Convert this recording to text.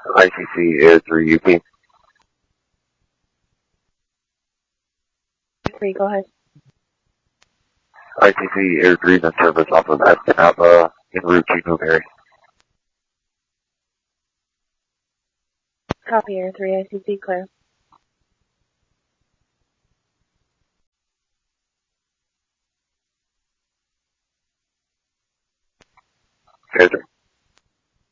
ICC Air 3 UP. 3, go ahead. ICC Air 3 is in service off of Escanaba en route to Newberry. Copy, Air 3, ICC, clear. Air 3.